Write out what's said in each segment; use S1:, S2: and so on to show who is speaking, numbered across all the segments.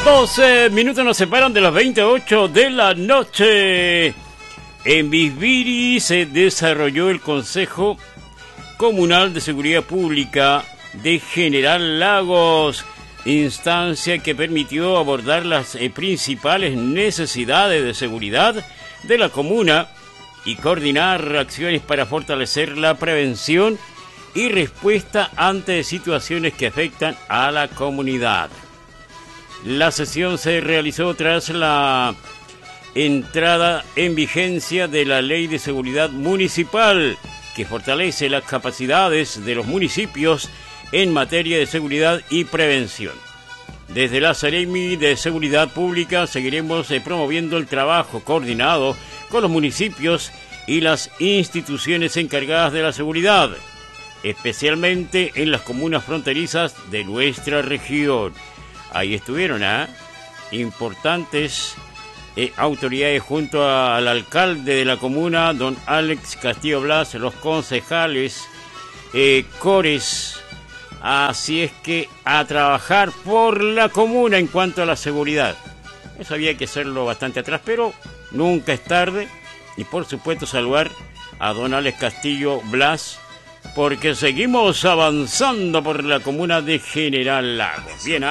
S1: 12 minutos nos separan de las 28 de la noche. En Bisbiri se desarrolló el Consejo Comunal de Seguridad Pública de General Lagos, instancia que permitió abordar las principales necesidades de seguridad de la comuna y coordinar acciones para fortalecer la prevención y respuesta ante situaciones que afectan a la comunidad. La sesión se realizó tras la entrada en vigencia de la Ley de Seguridad Municipal, que fortalece las capacidades de los municipios en materia de seguridad y prevención. Desde la Seremi de Seguridad Pública seguiremos promoviendo el trabajo coordinado con los municipios y las instituciones encargadas de la seguridad, especialmente en las comunas fronterizas de nuestra región. Ahí estuvieron importantes autoridades junto al alcalde de la comuna, don Alex Castillo Blas, los concejales, cores. Así es que a trabajar por la comuna en cuanto a la seguridad. Eso había que hacerlo bastante atrás, pero nunca es tarde. Y por supuesto saludar a don Alex Castillo Blas, porque seguimos avanzando por la comuna de General Lagos. Bien,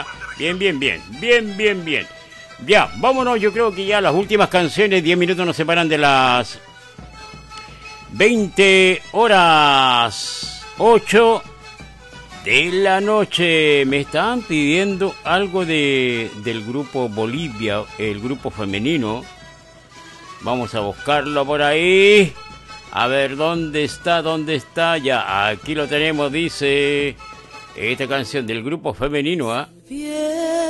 S1: bien. Ya, vámonos, yo creo que ya las últimas canciones, 10 minutos nos separan de las 20 horas 8 de la noche. Me estaban pidiendo algo del grupo Bolivia, el grupo femenino. Vamos a buscarlo por ahí. A ver, ¿dónde está? Ya, aquí lo tenemos, dice esta canción del grupo femenino,